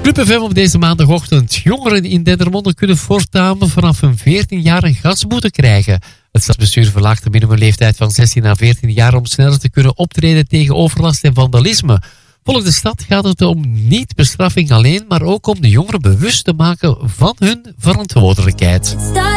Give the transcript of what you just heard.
Club FM op deze maandagochtend. Jongeren in Dendermonde kunnen voortaan vanaf hun 14 jaar een gasboete krijgen. Het stadsbestuur verlaagt de minimumleeftijd van 16 naar 14 jaar om sneller te kunnen optreden tegen overlast en vandalisme. Volgens de stad gaat het om niet bestraffing alleen, maar ook om de jongeren bewust te maken van hun verantwoordelijkheid.